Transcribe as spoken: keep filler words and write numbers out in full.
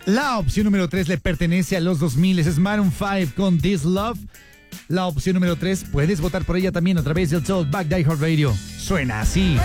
La opción número tres le pertenece a los dos mil, es Maroon cinco con This Love. La opción número tres, puedes votar por ella también a través del Talkback Die Hard Radio. Suena así.